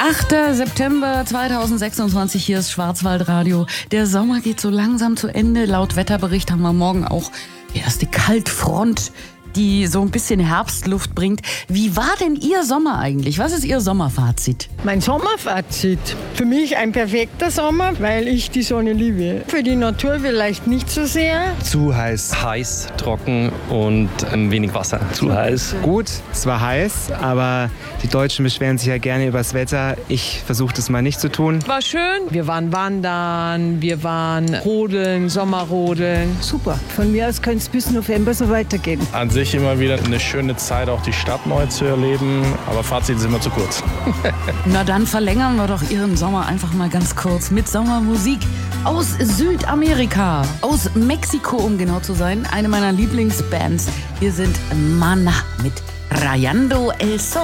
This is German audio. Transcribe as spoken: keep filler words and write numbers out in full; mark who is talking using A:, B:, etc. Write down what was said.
A: achter September zweitausendsechsundzwanzig, hier ist Schwarzwaldradio. Der Sommer geht so langsam zu Ende. Laut Wetterbericht haben wir morgen auch die erste Kaltfront, die so ein bisschen Herbstluft bringt. Wie war denn Ihr Sommer eigentlich? Was ist Ihr Sommerfazit?
B: Mein Sommerfazit? Für mich ein perfekter Sommer, weil ich die Sonne liebe. Für die Natur vielleicht nicht so sehr.
C: Zu heiß.
D: Heiß, trocken und ähm, wenig Wasser.
C: Zu heiß. Gut, es war heiß, aber die Deutschen beschweren sich ja gerne über das Wetter. Ich versuche das mal nicht zu tun.
E: War schön. Wir waren wandern, wir waren rodeln, Sommerrodeln.
B: Super. Von mir aus könnte es bis November so weitergehen.
F: An sich immer wieder eine schöne Zeit, auch die Stadt neu zu erleben. Aber Fazit ist immer zu kurz.
A: Na dann verlängern wir doch Ihren Sommer einfach mal ganz kurz mit Sommermusik aus Südamerika, aus Mexiko, um genau zu sein. Eine meiner Lieblingsbands. Hier sind Maná mit Rayando el Sol.